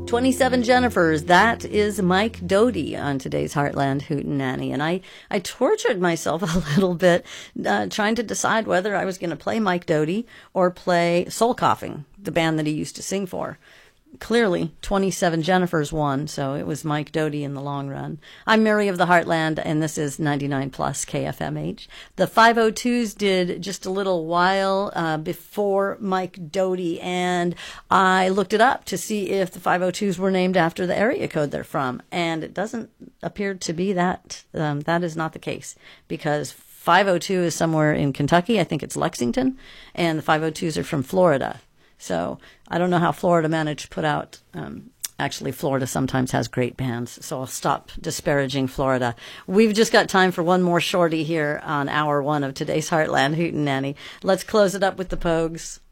27 Jennifers, that is Mike Doughty on today's Heartland Hootenanny. And I tortured myself a little bit trying to decide whether I was going to play Mike Doughty or play Soul Coughing, the band that he used to sing for. Clearly, 27 Jennifers won, so it was Mike Doughty in the long run. I'm Mary of the Heartland, and this is 99 Plus KFMH. The 502s did just a little while before Mike Doughty, and I looked it up to see if the 502s were named after the area code they're from, and it doesn't appear to be that. That is not the case, because 502 is somewhere in Kentucky. I think it's Lexington, and the 502s are from Florida. So I don't know how Florida managed to put out, actually Florida sometimes has great bands, so I'll stop disparaging Florida. We've just got time for one more shorty here on hour one of today's Heartland Hootenanny. Let's close it up with the Pogues.